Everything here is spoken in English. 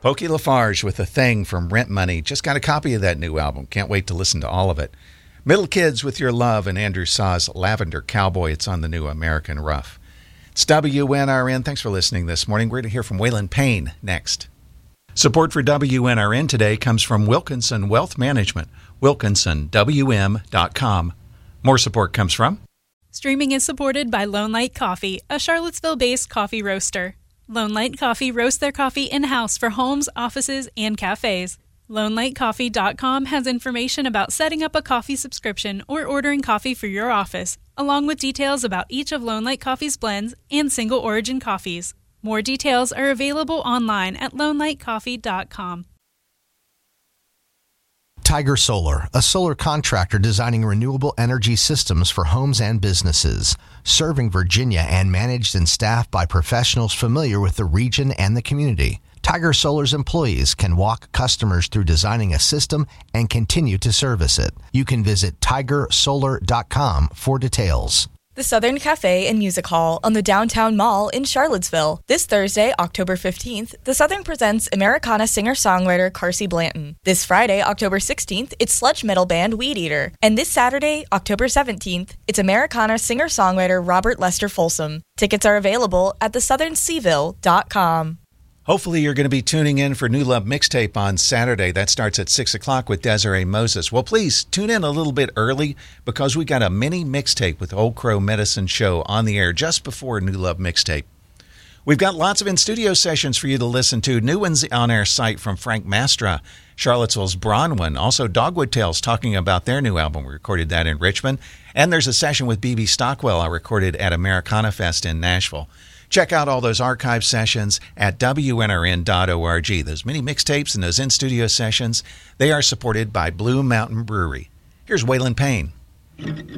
Pokey Lafarge with The Thing from Rent Money. Just got a copy of that new album. Can't wait to listen to all of it. Middle Kids with Your Love and Andrew Saw's Lavender Cowboy. It's on the new American Rough. It's WNRN. Thanks for listening this morning. We're going to hear from Waylon Payne next. Support for WNRN today comes from Wilkinson Wealth Management, wilkinsonwm.com. More support comes from... Streaming is supported by Lone Light Coffee, a Charlottesville-based coffee roaster. Lone Light Coffee roasts their coffee in-house for homes, offices, and cafes. LoneLightCoffee.com has information about setting up a coffee subscription or ordering coffee for your office, along with details about each of Lone Light Coffee's blends and single origin coffees. More details are available online at LoneLightCoffee.com. Tiger Solar, a solar contractor designing renewable energy systems for homes and businesses, serving Virginia and managed and staffed by professionals familiar with the region and the community. Tiger Solar's employees can walk customers through designing a system and continue to service it. You can visit tigersolar.com for details. The Southern Cafe and Music Hall on the Downtown Mall in Charlottesville. This Thursday, October 15th, the Southern presents Americana singer-songwriter Carsey Blanton. This Friday, October 16th, it's sludge metal band Weed Eater. And this Saturday, October 17th, it's Americana singer-songwriter Robert Lester Folsom. Tickets are available at thesouthernseaville.com. Hopefully you're going to be tuning in for New Love Mixtape on Saturday. That starts at 6 o'clock with Desiree Moses. Well, please tune in a little bit early because we got a mini mixtape with Old Crow Medicine Show on the air just before New Love Mixtape. We've got lots of in-studio sessions for you to listen to. New ones on our site from Frank Mastra, Charlottesville's Bronwyn. Also, Dogwood Tales talking about their new album. We recorded that in Richmond. And there's a session with B.B. Stockwell I recorded at Americana Fest in Nashville. Check out all those archive sessions at WNRN.org. Those mini mixtapes and those in-studio sessions, they are supported by Blue Mountain Brewery. Here's Waylon Payne.